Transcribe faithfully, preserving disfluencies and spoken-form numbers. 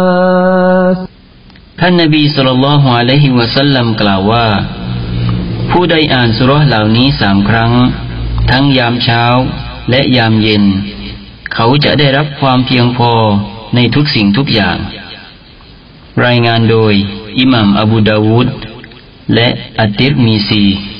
ท่านนบีศ็อลลัลลอฮุอะลัยฮิวะซัลลัมกล่าวว่าผู้ใดอ่านซูเราะห์เหล่านี้สามครั้งทั้งยามเช้าและยามเย็นเขาจะได้รับความเพียงพอในทุกสิ่งทุกอย่างรายงานโดยอิหม่ามอบูดาวูดและอัตติรมีซี